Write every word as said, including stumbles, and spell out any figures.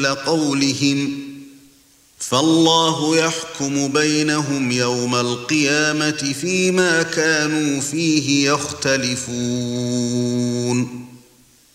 قولهم فالله يحكم بينهم يوم القيامة فيما كانوا فيه يختلفون